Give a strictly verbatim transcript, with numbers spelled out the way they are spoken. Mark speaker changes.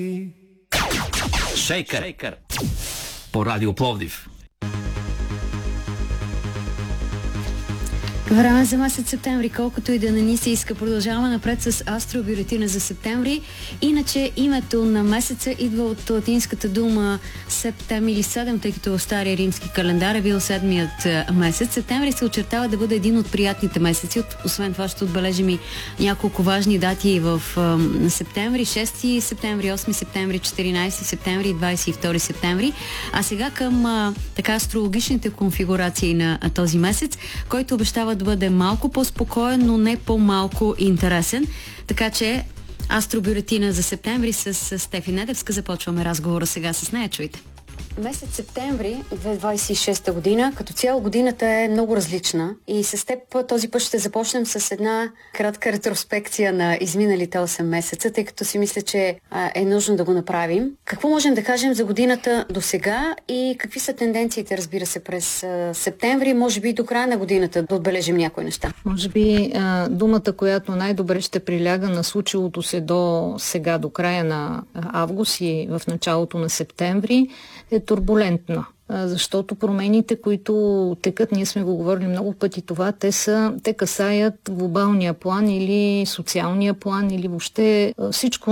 Speaker 1: Шейкър по Радио Пловдив.
Speaker 2: Време за месец септември, колкото и да не ни се иска. Продължаваме напред с астробюлетина за септември. Иначе името на месеца идва от латинската дума септем или седем, тъй като в стария римски календар е бил седмият месец. Септември се очертава да бъде един от приятните месеци. Освен това ще отбележим и няколко важни дати в е, септември. шести септември, осми септември, четиринайсети септември и двайсет и втори септември. А сега към е, така астрологичните конфигурации на е, този месец, който обещава да бъде малко по-спокоен, но не по-малко интересен. Така че астробюлетина за септември с Стефи Недевска. Започваме разговора сега с нея. Чуйте. Месец септември две хиляди двайсет и шеста година, като цяло годината е много различна и с теб този път ще започнем с една кратка ретроспекция на изминалите осем месеца, тъй като си мисля, че а, е нужно да го направим. Какво можем да кажем за годината до сега и какви са тенденциите, разбира се, през а, септември, може би до края на годината да отбележим някои неща?
Speaker 3: Може би а, думата, която най-добре ще приляга на случилото се до сега, до края на август и в началото на септември, е турбулентна, защото промените, които текат, ние сме го говорили много пъти това, те са, те касаят глобалния план или социалния план или въобще всичко